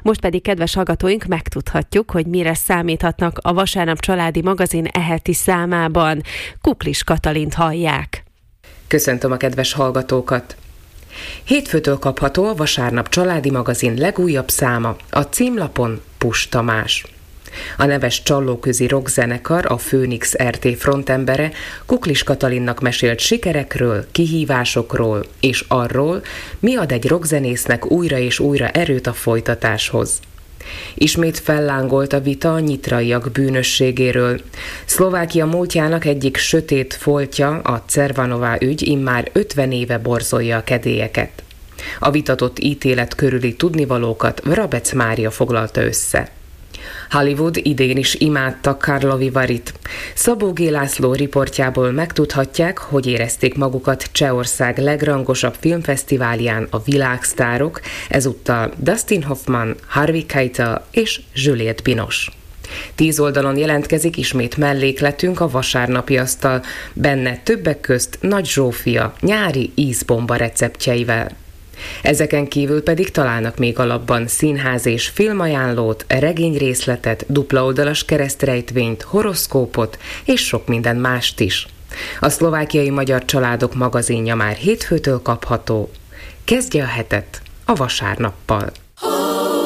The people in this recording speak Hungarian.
Most pedig, kedves hallgatóink, megtudhatjuk, hogy mire számíthatnak a Vasárnap családi magazin eheti számában. Kuklis Katalint hallják. Köszöntöm a kedves hallgatókat! Hétfőtől kapható a Vasárnap családi magazin legújabb száma, a címlapon Pusch Tamás. A neves csallóközi rockzenekar, a Főnix RT frontembere Kuklis Katalinnak mesélt sikerekről, kihívásokról és arról, mi ad egy rockzenésznek újra és újra erőt a folytatáshoz. Ismét fellángolt a vita a nyitraiak bűnösségéről. Szlovákia múltjának egyik sötét foltja, a Cervanová ügy immár 50 éve borzolja a kedélyeket. A vitatott ítélet körüli tudnivalókat Vrabec Mária foglalta össze. Hollywood idén is imádta Karlovy Varyt. Szabó G. László riportjából megtudhatják, hogy érezték magukat Csehország legrangosabb filmfesztiválján a világsztárok, ezúttal Dustin Hoffman, Harvey Keitel és Juliette Binoche. 10 oldalon jelentkezik ismét mellékletünk, a vasárnapi asztal, benne többek közt Nagy Zsófia nyári ízbomba receptjeivel. Ezeken kívül pedig találnak még alapban színház és filmajánlót, regényrészletet, duplaoldalas keresztrejtvényt, horoszkópot és sok minden mást is. A Szlovákiai Magyar Családok magazinja már hétfőtől kapható. Kezdje a hetet a vasárnappal!